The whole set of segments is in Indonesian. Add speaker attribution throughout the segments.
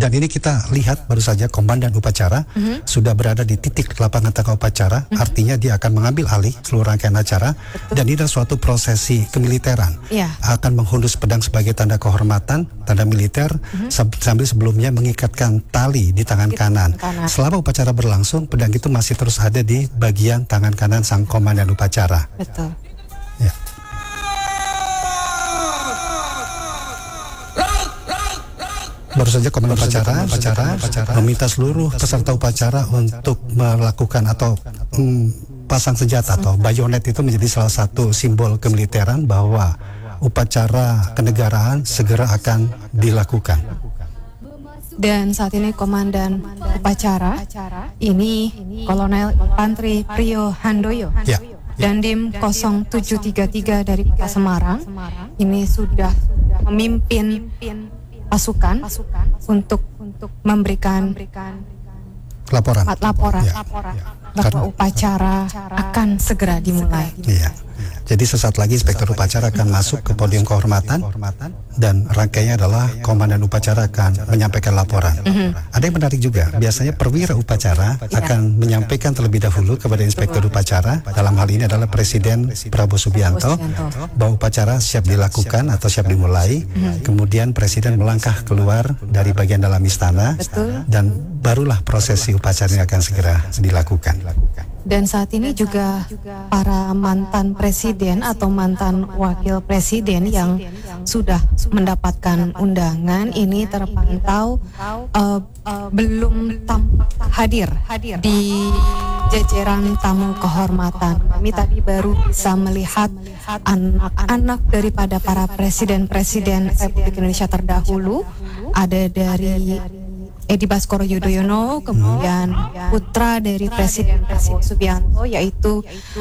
Speaker 1: Dan ini kita lihat baru saja komandan upacara sudah berada di titik lapangan tengah upacara, artinya dia akan mengambil alih seluruh rangkaian acara. Dan ini adalah suatu prosesi kemiliteran. Akan menghunus pedang sebagai tanda kehormatan, tanda militer, sambil sebelumnya mengikatkan tali di tangan kanan. Selama upacara berlangsung, pedang itu masih terus ada di bagian tangan kanan sang komandan upacara.
Speaker 2: Betul.
Speaker 1: Ya. Baru saja komandan upacara meminta seluruh peserta upacara untuk melakukan atau pasang senjata atau bayonet. Itu menjadi salah satu simbol kemiliteran bahwa upacara kenegaraan segera akan dilakukan.
Speaker 2: Dan saat ini komandan upacara ini Kolonel Infantri Priyo Handoyo, Dandim 0733 dari Kota Semarang, ini sudah memimpin pasukan untuk memberikan laporan bahwa upacara akan segera dimulai.
Speaker 1: Jadi sesaat lagi inspektur upacara akan masuk ke podium kehormatan dan rangkaiannya adalah komandan upacara akan menyampaikan laporan. Ada yang menarik juga, biasanya perwira upacara akan menyampaikan terlebih dahulu kepada inspektur upacara, dalam hal ini adalah Presiden Prabowo Subianto, bahwa upacara siap dilakukan atau siap dimulai. Kemudian Presiden melangkah keluar dari bagian dalam istana dan barulah prosesi upacara ini akan segera dilakukan.
Speaker 2: Dan saat ini juga para mantan presiden atau mantan wakil presiden yang sudah mendapatkan undangan ini terpantau belum tampak hadir di jajaran tamu kehormatan. Kami tadi baru bisa melihat anak-anak daripada para presiden-presiden Republik Indonesia terdahulu, ada dari Edi Baskoro Yudhoyono, kemudian putra dari Presiden Prabowo Subianto yaitu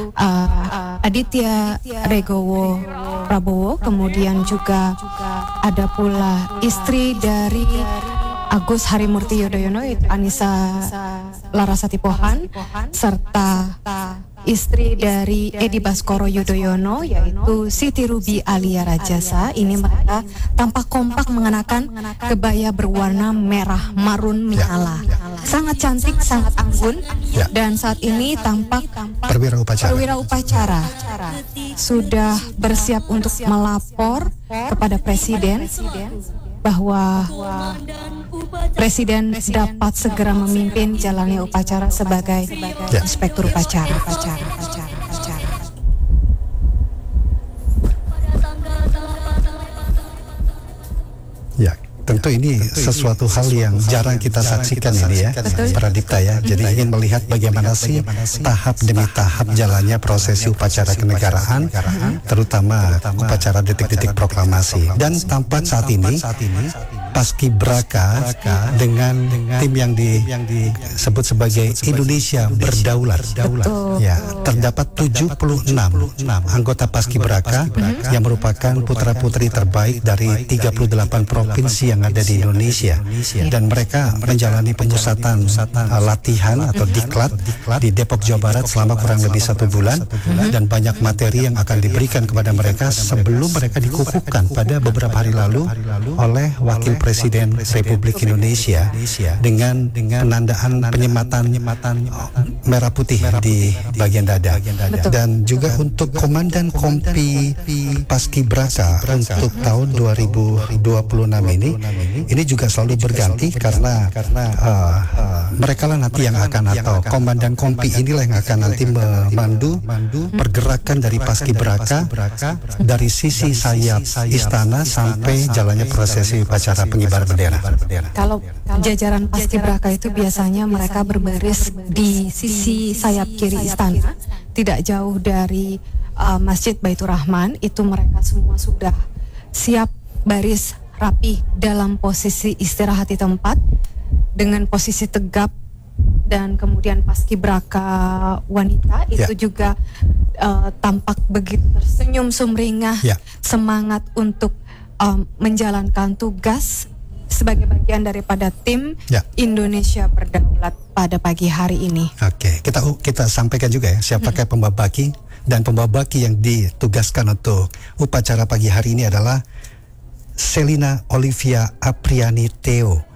Speaker 2: Aditya Regowo Prabowo, kemudian juga ada pula istri dari Agus Harimurti Yudhoyono yaitu Anissa Larasati Pohan, serta istri dari Edi Baskoro Yudhoyono yaitu Siti Ruby Alia Rajasa. Ini mereka tampak kompak mengenakan kebaya berwarna merah marun menyala. Sangat cantik, sangat anggun. Dan saat ini tampak perwira upacara sudah bersiap untuk melapor kepada Presiden bahwa Presiden dapat segera memimpin jalannya upacara sebagai inspektur upacara.
Speaker 1: Ya, tentu ini sesuatu hal yang jarang kita saksikan ini ya, Pradipta ya. Jadi ingin melihat bagaimana sih tahap demi tahap jalannya prosesi upacara kenegaraan, terutama upacara detik-detik proklamasi. Dan tampak saat ini Paskibraka dengan tim yang disebut sebagai Indonesia Berdaulat. Ya, terdapat 76 anggota Paskibraka yang merupakan putra-putri terbaik dari 38 provinsi yang ada di Indonesia. Dan mereka menjalani pemusatan latihan atau diklat di Depok, Jawa Barat selama kurang lebih 1 bulan. Dan banyak materi yang akan diberikan kepada mereka sebelum mereka dikukuhkan pada beberapa hari lalu oleh Wakil Presiden Republik Indonesia dengan penandaan penyematan merah putih di bagian dada. Dan juga untuk Komandan Kompi Paskibraka untuk tahun 2026 ini juga selalu berganti karena mereka lah nanti yang akan, atau Komandan Kompi inilah yang akan nanti memandu pergerakan dari Paskibraka dari sisi sayap istana sampai jalannya prosesi upacara pengibaran bendera.
Speaker 2: Kalau jajaran Paskibraka itu biasanya mereka berbaris di sisi sayap kiri istana, tidak jauh dari Masjid Baitur Rahman. Itu mereka semua sudah siap baris rapi dalam posisi istirahat di tempat dengan posisi tegap. Dan kemudian Paskibraka wanita itu juga tampak begitu tersenyum sumringah, semangat untuk menjalankan tugas sebagai bagian daripada tim Indonesia Berdaulat pada pagi hari ini.
Speaker 1: Oke, kita sampaikan juga ya siapakah pembawa baki, dan pembawa baki yang ditugaskan untuk upacara pagi hari ini adalah Selina Olivia Apriani Theo